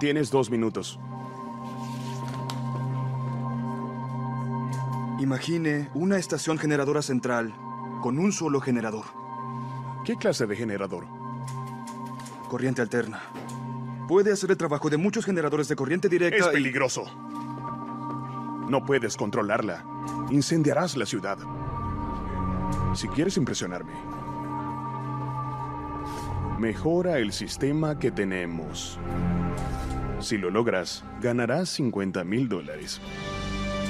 Tienes 2 minutos. Imagine una estación generadora central con un solo generador. ¿Qué clase de generador? Corriente alterna. Puede hacer el trabajo de muchos generadores de corriente directa Es peligroso. No puedes controlarla. Incendiarás la ciudad. Si quieres impresionarme, mejora el sistema que tenemos. Si lo logras, ganarás $50,000.